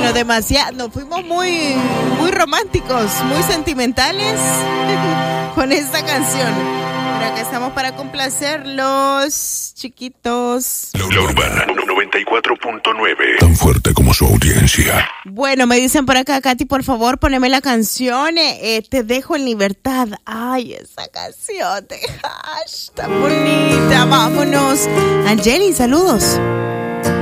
Bueno, demasiado. Nos fuimos muy románticos, muy sentimentales con esta canción. Pero acá estamos para complacerlos, chiquitos. La Urbana 94.9. Tan fuerte como su audiencia. Bueno, me dicen por acá, Katy, por favor, poneme la canción. Te dejo en libertad. Ay, esa canción de Hash, tan bonita. Vámonos. Angeli, saludos.